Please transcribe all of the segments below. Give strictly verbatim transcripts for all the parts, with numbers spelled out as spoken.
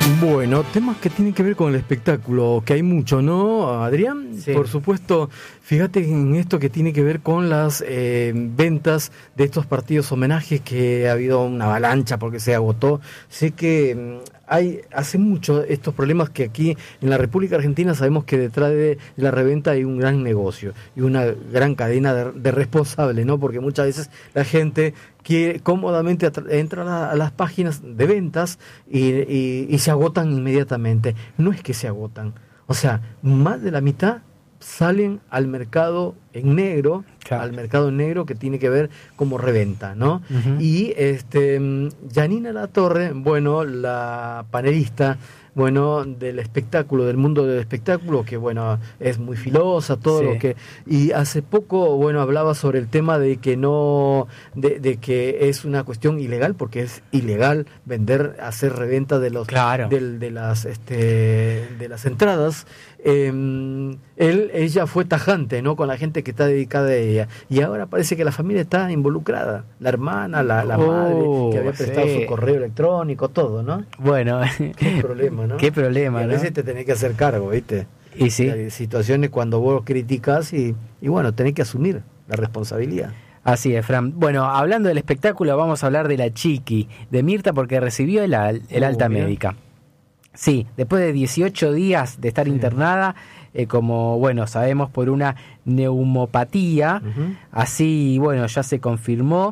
Bueno, temas que tienen que ver con el espectáculo, que hay mucho, ¿no, Adrián? Sí. Por supuesto, fíjate en esto que tiene que ver con las eh, ventas de estos partidos homenajes, que ha habido una avalancha porque se agotó. Sé que mm, hay hace mucho estos problemas que aquí en la República Argentina sabemos que detrás de la reventa hay un gran negocio y una gran cadena de, de responsables, ¿no? Porque muchas veces la gente que cómodamente entra a las páginas de ventas y, y, y se agotan inmediatamente. No es que se agotan, o sea, más de la mitad salen al mercado en negro, claro. al mercado en negro que tiene que ver como reventa, ¿no? Uh-huh. Y este Janina Latorre, bueno, la panelista, bueno, del espectáculo, del mundo del espectáculo, que bueno, es muy filosa, todo sí. lo que, y hace poco, bueno, hablaba sobre el tema de que no, de, de que es una cuestión ilegal, porque es ilegal vender, hacer reventa de los, claro. de, de las, este, de las entradas. Eh, él, ella fue tajante, ¿no? Con la gente que está dedicada a ella, y ahora parece que la familia está involucrada, la hermana, la, la oh, madre, que había prestado sí. su correo electrónico, todo, ¿no? Bueno, qué problema, ¿no? Qué problema, y a ¿no? veces te tenés que hacer cargo, ¿viste? Y sí. Hay situaciones cuando vos criticás y, y bueno, tenés que asumir la responsabilidad. Así es, Fran. Bueno, hablando del espectáculo, vamos a hablar de la Chiqui, de Mirta, porque recibió el, el alta oh, médica. Sí, después de dieciocho días de estar sí. internada, eh, como, bueno, sabemos, por una neumopatía, uh-huh. así, bueno, ya se confirmó.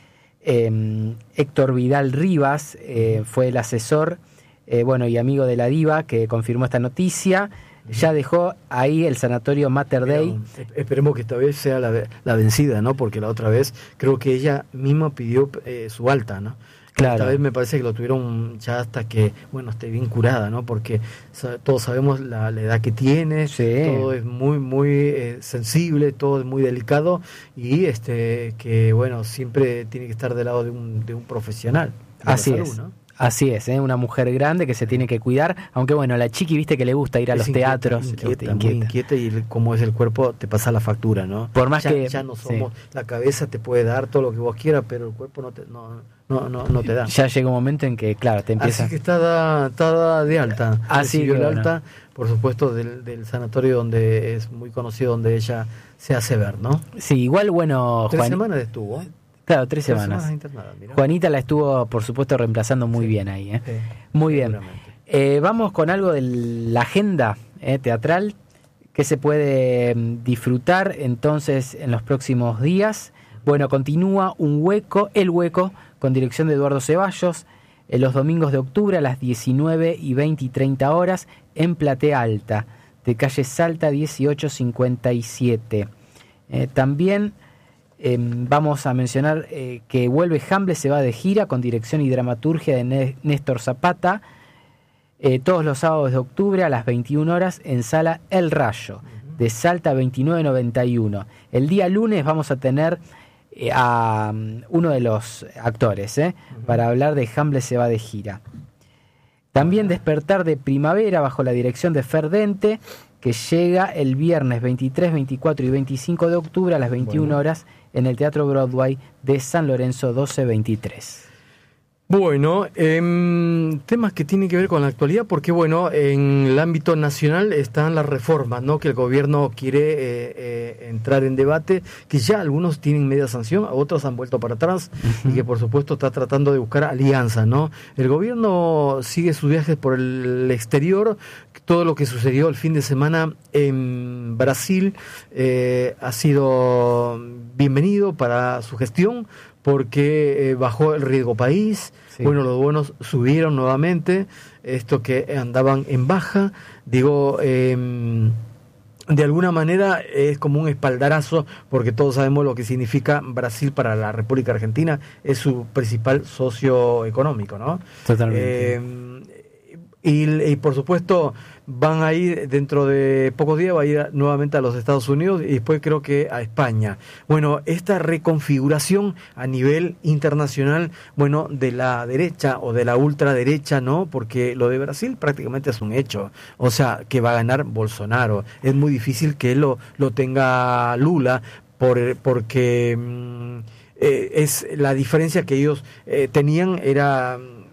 Eh, Héctor Vidal Rivas eh, fue el asesor, eh, bueno, y amigo de la diva que confirmó esta noticia. Uh-huh. Ya dejó ahí el sanatorio Mater Dei. Pero, esperemos que esta vez sea la, la vencida, ¿no? Porque la otra vez creo que ella misma pidió eh, su alta, ¿no? Claro. Esta vez me parece que lo tuvieron ya hasta que, bueno, esté bien curada, ¿no? Porque sabe, todos sabemos la, la edad que tiene, sí. todo es muy, muy eh, sensible, todo es muy delicado y este que, bueno, siempre tiene que estar del lado de un, de un profesional. De Así salud, es. ¿no? Así es, ¿eh? Una mujer grande que se tiene que cuidar, aunque bueno, la Chiqui, viste que le gusta ir a es los inquieta, teatros. Inquieta, inquieta. Muy inquieta, y como es el cuerpo te pasa la factura, ¿no? Por más ya, que ya no somos, sí. la cabeza te puede dar todo lo que vos quieras, pero el cuerpo no te, no, no, no, no te da. Ya llega un momento en que, claro, te empieza. Así que está, da, está da de alta. Así Recibió que, el bueno. alta, por supuesto, del, del sanatorio donde es muy conocido, donde ella se hace ver, ¿no? Sí, igual, bueno, Tres Juan... semanas estuvo. Claro, tres, tres semanas. semanas internada, Juanita la estuvo, por supuesto, reemplazando muy sí. bien ahí. ¿eh? Sí, muy bien. Eh, vamos con algo de la agenda eh, teatral que se puede disfrutar entonces en los próximos días. Bueno, continúa Un Hueco, El Hueco, con dirección de Eduardo Ceballos, en los domingos de octubre a las diecinueve y veinte y treinta horas en Platea Alta, de calle Salta dieciocho cincuenta y siete. Eh, también... Eh, vamos a mencionar eh, que vuelve Hamble, se va de gira con dirección y dramaturgia de N- Néstor Zapata, eh, todos los sábados de octubre a las veintiuna horas en Sala El Rayo, de Salta veintinueve noventa y uno. El día lunes vamos a tener eh, a um, uno de los actores eh, uh-huh. para hablar de Hamble se va de gira. También Despertar de Primavera bajo la dirección de Fer Dente, que llega el viernes veintitrés, veinticuatro y veinticinco de octubre a las veintiuna horas en el Teatro Broadway de San Lorenzo doce veintitrés. Bueno, eh, temas que tienen que ver con la actualidad, porque bueno, en el ámbito nacional están las reformas, ¿no? Que el gobierno quiere eh, eh, entrar en debate, que ya algunos tienen media sanción, otros han vuelto para atrás, uh-huh. y que por supuesto está tratando de buscar alianzas, ¿no? El gobierno sigue sus viajes por el exterior. Todo lo que sucedió el fin de semana en Brasil eh, ha sido bienvenido para su gestión, porque eh, bajó el riesgo país, sí. bueno, los bonos subieron nuevamente, esto que andaban en baja, digo, eh, de alguna manera es como un espaldarazo, porque todos sabemos lo que significa Brasil para la República Argentina, es su principal socio económico, ¿no? Totalmente. Eh, y, y por supuesto van a ir dentro de pocos días, va a ir nuevamente a los Estados Unidos y después creo que a España. Bueno, esta reconfiguración a nivel internacional, bueno, de la derecha o de la ultraderecha, ¿no? Porque lo de Brasil prácticamente es un hecho. O sea, que va a ganar Bolsonaro. Es muy difícil que lo, lo tenga Lula por, porque mmm, eh, es la diferencia que ellos eh, tenían era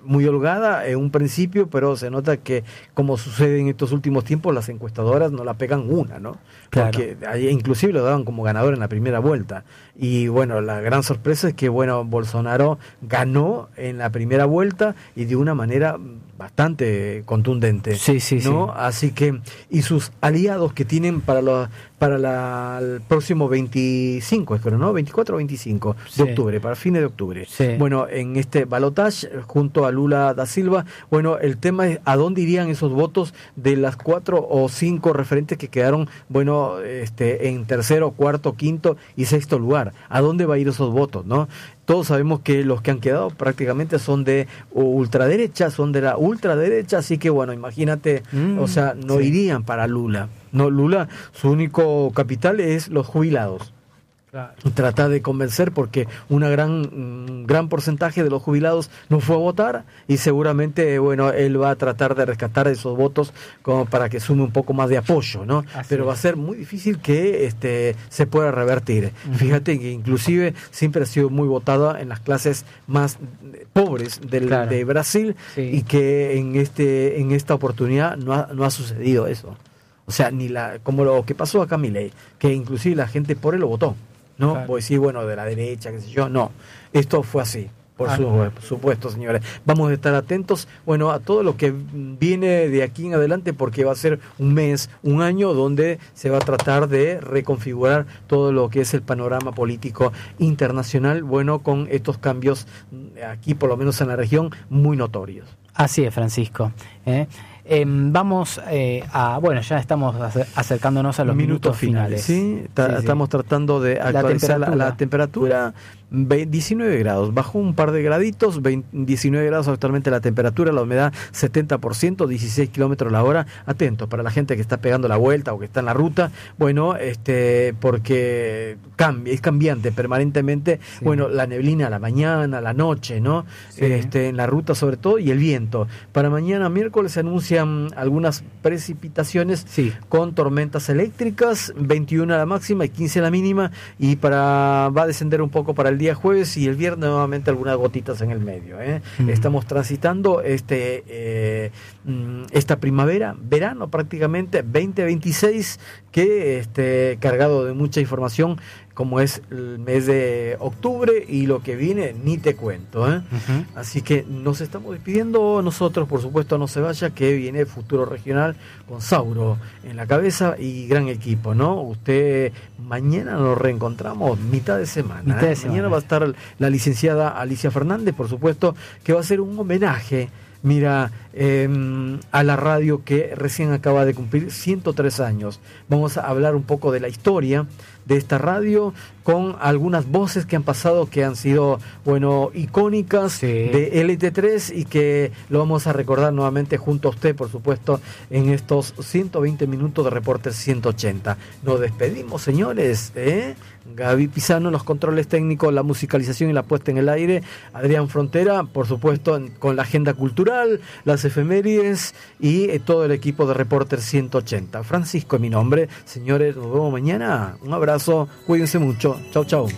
muy holgada en un principio, pero se nota que, como sucede en estos últimos tiempos, las encuestadoras no la pegan una, ¿no? Claro. Porque inclusive lo daban como ganador en la primera vuelta. Y bueno, la gran sorpresa es que, bueno, Bolsonaro ganó en la primera vuelta y de una manera bastante contundente. Sí, sí, ¿no? sí. Así que, y sus aliados que tienen para los para la, el próximo veinticinco, es creo, ¿no? veinticuatro o veinticinco Sí. de octubre, para fines de octubre. Sí. Bueno, en este balotaje, junto a Lula da Silva, bueno, el tema es a dónde irían esos votos de las cuatro o cinco referentes que quedaron, bueno, este, en tercero, cuarto, quinto y sexto lugar. ¿A dónde va a ir esos votos, no? Todos sabemos que los que han quedado prácticamente son de ultraderecha, son de la ultraderecha, así que bueno, imagínate, mm, o sea, no sí. irían para Lula. No, Lula, su único capital es los jubilados. Claro. Trata de convencer porque una gran un gran porcentaje de los jubilados no fue a votar y seguramente bueno él va a tratar de rescatar esos votos como para que sume un poco más de apoyo, ¿no? Así Pero es. Va a ser muy difícil que este se pueda revertir. Uh-huh. Fíjate que inclusive siempre ha sido muy votada en las clases más pobres del, claro. de Brasil sí. y que en este en esta oportunidad no ha, no ha sucedido eso. O sea, ni la como lo que pasó acá Milei, que inclusive la gente por él lo votó. No, claro. Pues sí, bueno, de la derecha, qué sé yo, no. Esto fue así, por, ah, su, no. por supuesto, señores. Vamos a estar atentos, bueno, a todo lo que viene de aquí en adelante, porque va a ser un mes, un año, donde se va a tratar de reconfigurar todo lo que es el panorama político internacional, bueno, con estos cambios aquí, por lo menos en la región, muy notorios. Así es, Francisco. ¿Eh? Eh, vamos eh, a, bueno, ya estamos acercándonos a los minutos, minutos finales. finales. ¿Sí? Ta- sí, estamos sí. tratando de actualizar la temperatura. La, la temperatura. diecinueve grados, bajó un par de graditos, veinte, diecinueve grados actualmente la temperatura, la humedad setenta por ciento, dieciséis kilómetros la hora. Atentos para la gente que está pegando la vuelta o que está en la ruta, bueno, este porque cambia, es cambiante permanentemente, sí. Bueno, la neblina a la mañana, a la noche, ¿no? Sí. Este, en la ruta sobre todo, y el viento. Para mañana miércoles se anuncian algunas precipitaciones sí. con tormentas eléctricas, veintiuno a la máxima y quince a la mínima, y para va a descender un poco para el día jueves y el viernes nuevamente algunas gotitas en el medio, ¿eh? Mm. Estamos transitando este eh, esta primavera, verano prácticamente veinte veintiséis, que este cargado de mucha información, como es el mes de octubre y lo que viene ni te cuento, ¿eh? Uh-huh. Así que nos estamos despidiendo nosotros, por supuesto no se vaya, que viene Futuro Regional con Sauro en la cabeza y gran equipo, ¿no? Usted mañana nos reencontramos mitad de semana, mitad de ¿eh? semana. Mañana va a estar la licenciada Alicia Fernández, por supuesto, que va a hacer un homenaje, mira, eh, a la radio que recién acaba de cumplir ciento tres años. Vamos a hablar un poco de la historia de esta radio con algunas voces que han pasado, que han sido, bueno, icónicas, sí. de L T tres, y que lo vamos a recordar nuevamente junto a usted, por supuesto, en estos ciento veinte minutos de Reporter ciento ochenta. Nos despedimos, señores, ¿eh? Gaby Pisano, los controles técnicos, la musicalización y la puesta en el aire. Adrián Frontera, por supuesto, en, con la agenda cultural, las efemérides y eh, todo el equipo de Reporter ciento ochenta. Francisco es mi nombre. Señores, nos vemos mañana. Un abrazo, cuídense mucho. Chau, chau.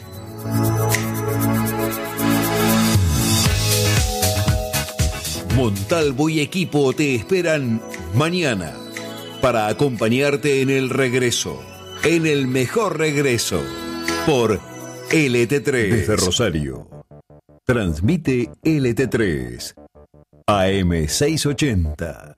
Montalvo y equipo te esperan mañana para acompañarte en el regreso, en el mejor regreso, por L T tres. Desde Rosario, transmite L T tres, A M seiscientos ochenta.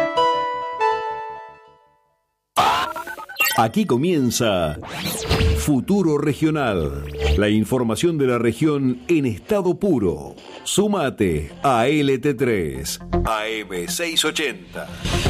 Aquí comienza Futuro Regional, la información de la región en estado puro. Súmate a L T tres, A M seiscientos ochenta.